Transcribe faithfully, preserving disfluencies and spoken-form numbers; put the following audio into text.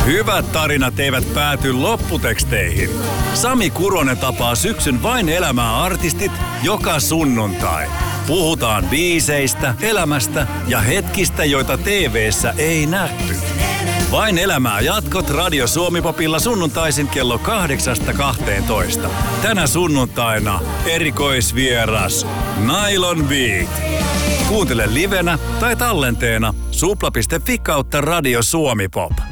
Hyvät tarinat eivät pääty lopputeksteihin. Sami Kuronen tapaa syksyn Vain elämää -artistit joka sunnuntai. Puhutaan biiseistä, elämästä ja hetkistä, joita T V:ssä ei nähty. Vain elämää -jatkot Radio Suomi-popilla sunnuntaisin kello kahdeksasta kahteentoista. Tänä sunnuntaina erikoisvieras Nylon Beat. Kuuntele livenä tai tallenteena supla piste fi kautta Radio Suomi Pop.